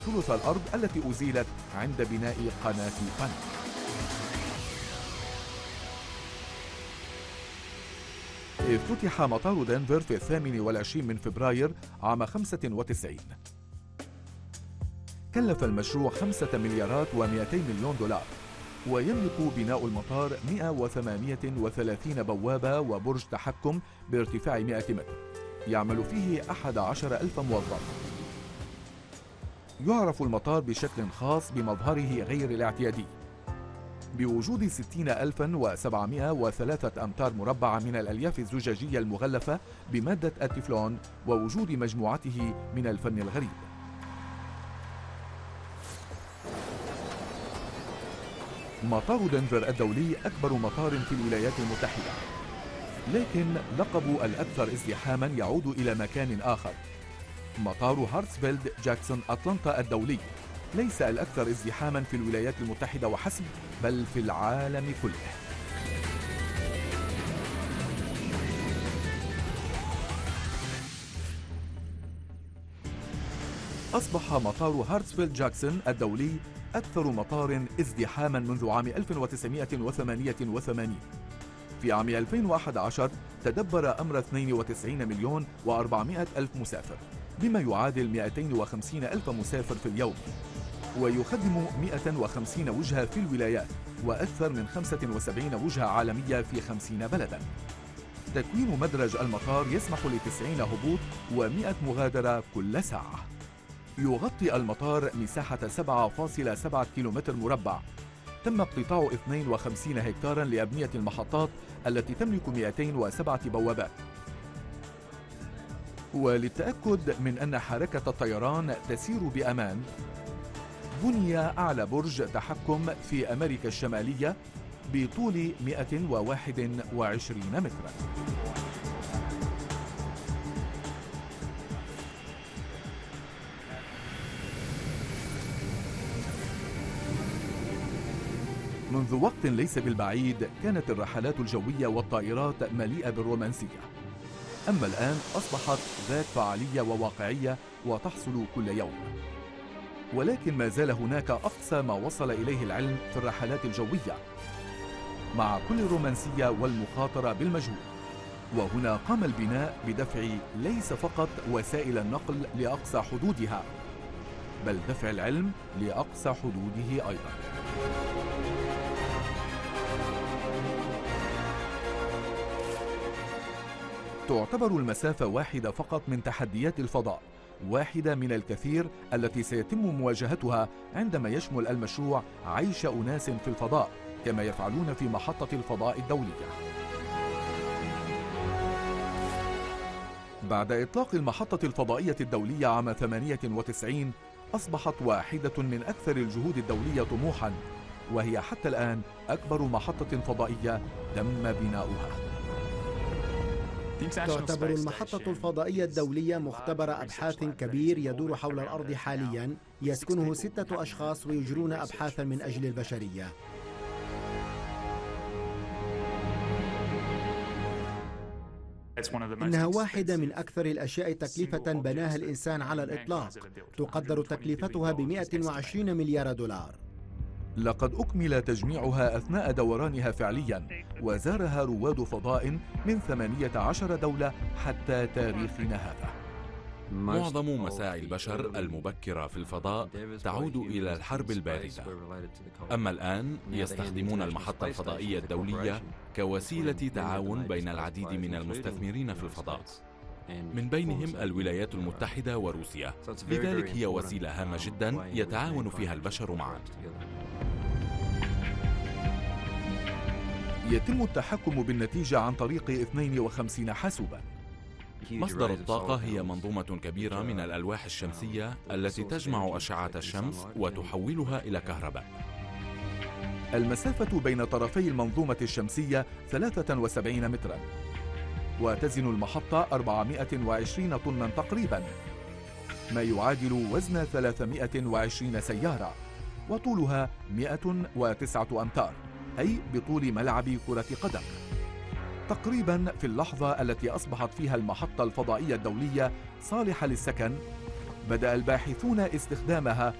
ثلث الأرض التي أزيلت عند بناء قناة بنما. افتتح مطار دنفر في 28 من فبراير عام 95. كلف المشروع 5 مليارات و200 مليون دولار، ويملك بناء المطار 138 بوابة وبرج تحكم بارتفاع 100 متر، يعمل فيه 11,000 موظف. يعرف المطار بشكل خاص بمظهره غير الاعتيادي، بوجود 60,703 أمتار مربعة من الألياف الزجاجية المغلفة بمادة التeflon، ووجود مجموعته من الفن الغريب. مطار دنفر الدولي أكبر مطار في الولايات المتحدة، لكن لقب الأكثر ازدحاما يعود إلى مكان آخر. مطار هارتسفيلد جاكسون أتلانتا الدولي ليس الأكثر ازدحاما في الولايات المتحدة وحسب، بل في العالم كله. أصبح مطار هارتسفيلد جاكسون الدولي أكثر مطار ازدحاما منذ عام 1988. في عام 2011 تدبر أمر 92 مليون و400 ألف مسافر، بما يعادل 250 ألف مسافر في اليوم، ويخدم 150 وجهة في الولايات وأكثر من 75 وجهة عالمية في 50 بلدا. تكوين مدرج المطار يسمح ل90 هبوط و100 مغادرة كل ساعة. يغطي المطار مساحة 7.7 كيلومتر مربع. تم اقتطاع 52 هكتارا لأبنية المحطات التي تملك 207 بوابات. وللتأكد من أن حركة الطيران تسير بأمان، بني أعلى برج تحكم في أمريكا الشمالية بطول 121 مترا. منذ وقت ليس بالبعيد كانت الرحلات الجوية والطائرات مليئة بالرومانسية، أما الآن أصبحت ذات فعالية وواقعية وتحصل كل يوم. ولكن ما زال هناك أقصى ما وصل إليه العلم في الرحلات الجوية، مع كل الرومانسية والمخاطرة بالمجهول. وهنا قام البناء بدفع ليس فقط وسائل النقل لأقصى حدودها، بل دفع العلم لأقصى حدوده أيضا. تعتبر المسافة واحدة فقط من تحديات الفضاء، واحدة من الكثير التي سيتم مواجهتها عندما يشمل المشروع عيش أناس في الفضاء كما يفعلون في محطة الفضاء الدولية. بعد إطلاق المحطة الفضائية الدولية عام 98 أصبحت واحدة من أكثر الجهود الدولية طموحا، وهي حتى الآن أكبر محطة فضائية تم بناؤها. تعتبر المحطة الفضائية الدولية مختبر أبحاث كبير يدور حول الأرض حاليا، يسكنه 6 أشخاص ويجرون أبحاثا من أجل البشرية. إنها واحدة من أكثر الأشياء تكلفة بناها الإنسان على الإطلاق، تقدر تكلفتها ب120 مليار دولار. لقد أكمل تجميعها أثناء دورانها فعليا، وزارها رواد فضاء من 18 دولة حتى تاريخنا هذا. معظم مساعي البشر المبكرة في الفضاء تعود إلى الحرب الباردة، أما الآن يستخدمون المحطة الفضائية الدولية كوسيلة تعاون بين العديد من المستثمرين في الفضاء، من بينهم الولايات المتحدة وروسيا، لذلك هي وسيلة هامة جدا يتعاون فيها البشر معا. يتم التحكم بالنتيجة عن طريق 52 حاسوبا. مصدر الطاقة هي منظومة كبيرة من الألواح الشمسية التي تجمع أشعة الشمس وتحولها إلى كهرباء. المسافة بين طرفي المنظومة الشمسية 73 مترا، وتزن المحطة 420 طنا تقريبا، ما يعادل وزن 320 سيارة، وطولها 109 أمتار، أي بطول ملعب كرة قدم. تقريبا في اللحظة التي أصبحت فيها المحطة الفضائية الدولية صالحة للسكن، بدأ الباحثون استخدامها